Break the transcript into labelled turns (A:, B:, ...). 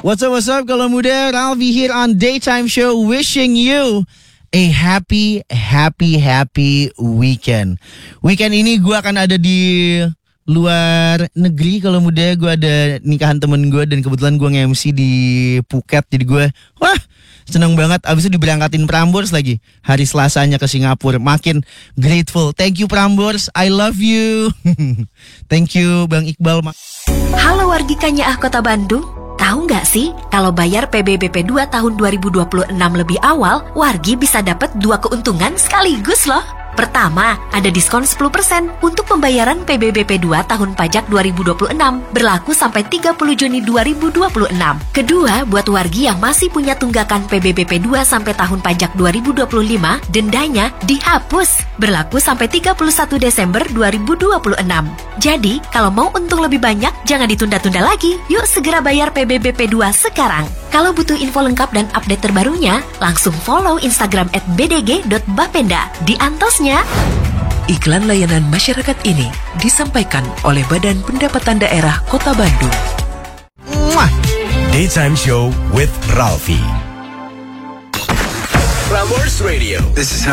A: What's up kalau muda, Ralfi here on Daytime Show wishing you a happy weekend. Weekend ini gue akan ada di luar negeri kalau muda. Gue ada nikahan temen gue dan kebetulan gue nge-MC di Phuket. Jadi gue seneng banget. Abis itu diberangkatin Prambors lagi hari Selasanya ke Singapura. Makin grateful. Thank you Prambors, I love you. Thank you Bang Iqbal.
B: Halo wargi Kanyaah Kota Bandung. Tahu nggak sih, kalau bayar PBBP 2 tahun 2026 lebih awal, wargi bisa dapat 2 keuntungan sekaligus loh. Pertama, ada diskon 10% untuk pembayaran PBBP 2 tahun pajak 2026, berlaku sampai 30 Juni 2026. Kedua, buat wargi yang masih punya tunggakan PBBP 2 sampai tahun pajak 2025, dendanya dihapus, berlaku sampai 31 Desember 2026. Jadi, kalau mau untung lebih banyak, jangan ditunda-tunda lagi. Yuk segera bayar PBBP 2 sekarang. Kalau butuh info lengkap dan update terbarunya, langsung follow Instagram @bdg.bapenda. Di antosnya.
C: Iklan layanan masyarakat ini disampaikan oleh Badan Pendapatan Daerah Kota Bandung.
D: Daytime Show with Ralfi. Prambors Radio. This is how